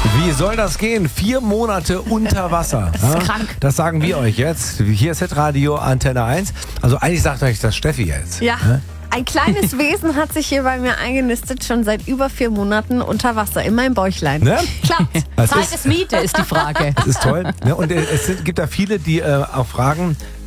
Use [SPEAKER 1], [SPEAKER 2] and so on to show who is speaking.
[SPEAKER 1] Wie soll das gehen? 4 Monate unter Wasser.
[SPEAKER 2] Das ist krank.
[SPEAKER 1] Das sagen wir euch jetzt. Hier ist Hitradio Antenne 1. Also eigentlich sagt euch das Steffi jetzt.
[SPEAKER 2] Ja. Ein kleines Wesen hat sich hier bei mir eingenistet, schon seit über 4 Monaten unter Wasser, in meinem Bäuchlein.
[SPEAKER 1] Ne?
[SPEAKER 2] Klappt.
[SPEAKER 1] Das
[SPEAKER 3] Zeit ist Miete, ist die Frage.
[SPEAKER 1] Das ist toll. Ne? Und es gibt da viele, die auch fragen,